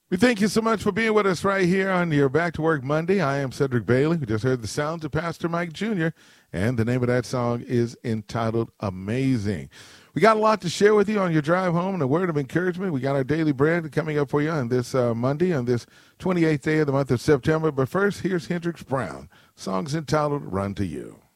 We thank you so much for being with us right here on your Back to Work Monday. I am Cedric Bailey. We just heard the sounds of Pastor Mike Jr., and the name of that song is entitled Amazing. We got a lot to share with you on your drive home and a word of encouragement. We got our daily bread coming up for you on this Monday, on this 28th day of the month of September. But first, here's Hendrix Brown. Song's entitled Run to You.